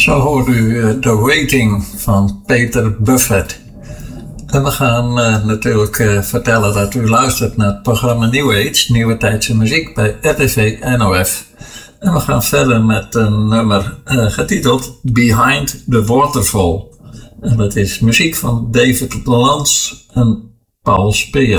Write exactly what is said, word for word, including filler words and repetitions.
Zo hoort u uh, The Waiting van Peter Buffett. En we gaan uh, natuurlijk uh, vertellen dat u luistert naar het programma New Age, Nieuwe Tijdse Muziek bij R T V N O F. En we gaan verder met een nummer uh, getiteld Behind the Waterfall. En dat is muziek van David Lans en Paul Speer.